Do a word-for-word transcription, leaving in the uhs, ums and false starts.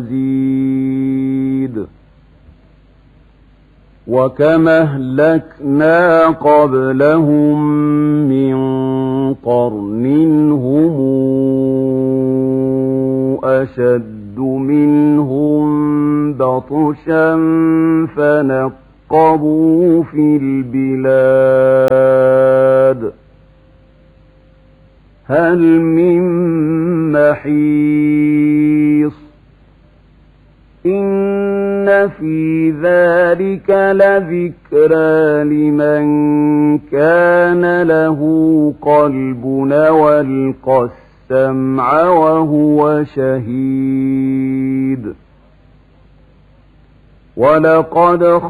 مزيد وكم أهلكنا قبلهم من قرن هم أشد منهم بطشا فنقبوا في البلاد هل من محيص إن في ذلك لذكرى لمن كان له قلب والقى السمع وهو شهيد ولقد